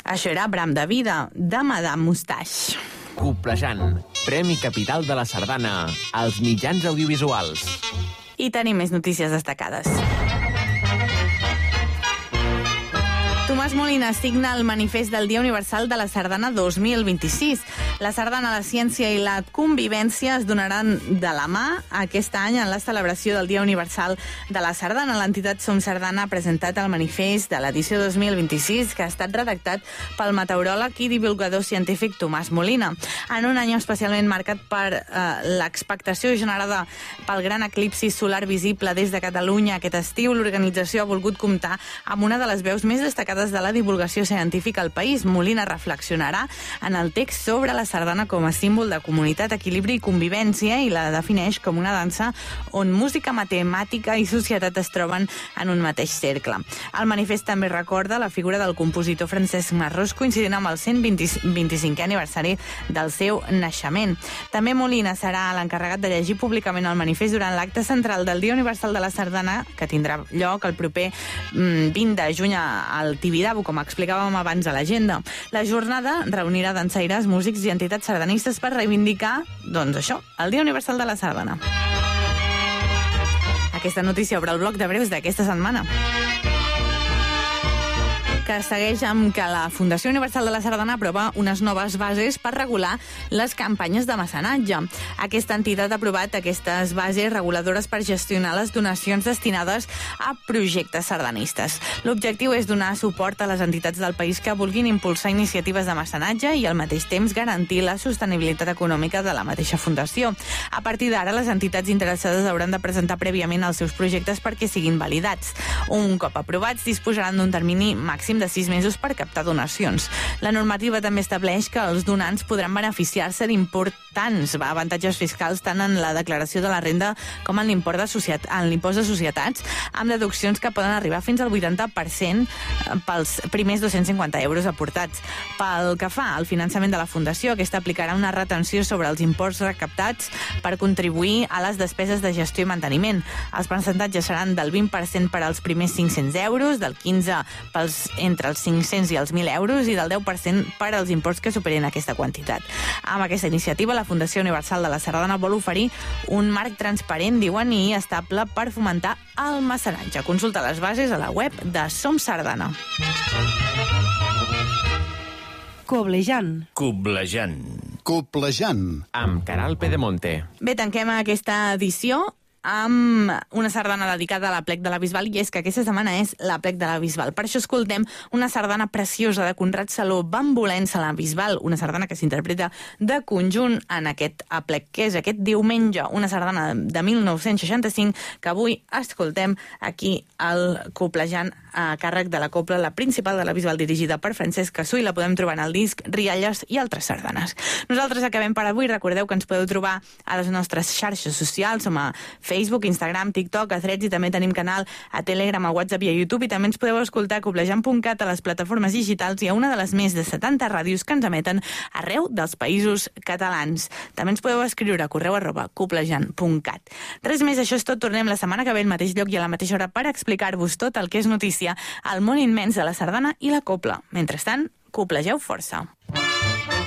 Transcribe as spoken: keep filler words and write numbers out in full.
Això era Bram de Vida, de Madame Moustache. Coplejant, Premi Capital de la Sardana als mitjans audiovisuals. I tenim més notícies destacades. Tomàs Molina signa el manifest del Dia Universal de la Sardana dos mil vint-i-sis. La sardana, la ciència i la convivència es donaran de la mà aquest any en la celebració del Dia Universal de la Sardana. L'entitat Som Sardana ha presentat el manifest de l'edició dos mil vint-i-sis, que ha estat redactat pel meteoròleg i divulgador científic Tomàs Molina. En un any especialment marcat per eh, l'expectació generada pel gran eclipsi solar visible des de Catalunya aquest estiu, l'organització ha volgut comptar amb una de les veus més destacades de la divulgació científica al país. Molina reflexionarà en el text sobre la sardana com a símbol de comunitat, equilibri i convivència i la defineix com una dansa on música, matemàtica i societat es troben en un mateix cercle. El manifest també recorda la figura del compositor Francesc Marrós, coincidint amb el cent vint-i-cinquè aniversari del seu naixement. També Molina serà l'encarregat de llegir públicament el manifest durant l'acte central del Dia Universal de la Sardana, que tindrà lloc el proper vint de juny al Tibidabo, com explicàvem abans a l'agenda. La jornada reunirà dansaires, músics i entitats sardanistes per reivindicar, doncs això, el Dia Universal de la Sardana. Aquesta notícia obre el bloc de breus d'aquesta setmana, que segueix amb que la Fundació Universal de la Sardana aprova unes noves bases per regular les campanyes de mecenatge. Aquesta entitat ha aprovat aquestes bases reguladores per gestionar les donacions destinades a projectes sardanistes. L'objectiu és donar suport a les entitats del país que vulguin impulsar iniciatives de mecenatge i al mateix temps garantir la sostenibilitat econòmica de la mateixa fundació. A partir d'ara, les entitats interessades hauran de presentar prèviament els seus projectes perquè siguin validats. Un cop aprovats, disposaran d'un termini màxim de sis mesos per captar donacions. La normativa també estableix que els donants podran beneficiar-se d'importants avantatges fiscals tant en la declaració de la renda com en l'impost de, societ en l'impost de societats, amb deduccions que poden arribar fins al vuitanta per cent pels primers dos-cents cinquanta euros aportats. Pel que fa al finançament de la Fundació, aquesta aplicarà una retenció sobre els imports recaptats per contribuir a les despeses de gestió i manteniment. Els percentatges seran del vint per cent per als primers cinc-cents euros, del quinze per cent pels entre els cinc-cents i els mil euros i del deu per cent per als imports que superin aquesta quantitat. Amb aquesta iniciativa, la Fundació Universal de la Sardana vol oferir un marc transparent, diuen, i estable per fomentar el mecenatge. Consulta les bases a la web de Som Sardana. Coblejant. Coblejant. Coblejant. Amb Caral Pedemonte. Bé, tanquem aquesta edició amb una sardana dedicada a l'Aplec de la Bisbal, i és que aquesta setmana és l'Aplec de la Bisbal. Per això escoltem una sardana preciosa de Conrad Saló, Bambolença la Bisbal, una sardana que s'interpreta de conjunt en aquest Aplec, que és aquest diumenge, una sardana de mil nou-cents seixanta-cinc que avui escoltem aquí al Coplejant, a càrrec de la cobla, la principal de la Bisbal, dirigida per Francesc Cassú, i la podem trobar en el disc Rialles i altres sardanes. Nosaltres acabem per avui. Recordeu que ens podeu trobar a les nostres xarxes socials, som a Facebook, Instagram, TikTok, a Threads, i també tenim canal a Telegram, a WhatsApp i a YouTube, i també ens podeu escoltar a coblejant punt cat a les plataformes digitals i a una de les més de setanta ràdios que ens emeten arreu dels països catalans. També ens podeu escriure a correu arroba coblejant punt cat. Res més, això és tot. Tornem la setmana que ve al mateix lloc i a la mateixa hora per explicar-vos tot el que és notícia al món immens de la sardana i la cobla. Mentrestant, coblegeu força.